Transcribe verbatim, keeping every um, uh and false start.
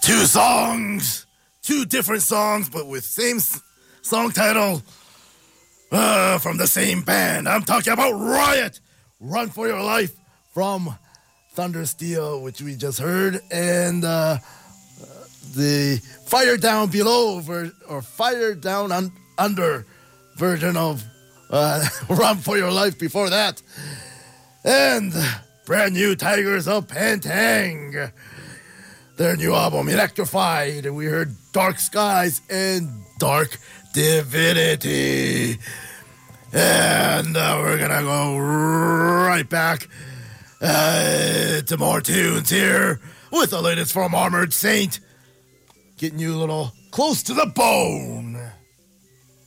Two songs, two different songs, but with same s- song title uh, from the same band. I'm talking about Riot, Run For Your Life from Thunder Steel, which we just heard, and uh, the Fire Down Below ver- or Fire Down un- Under version of uh, Run For Your Life before that. And brand new Tigers of Pantang, their new album Electrified, and we heard Dark Skies and Dark Divinity. And uh, we're gonna go right back uh, to more tunes here with the latest from Armored Saint, getting you a little close to the bone.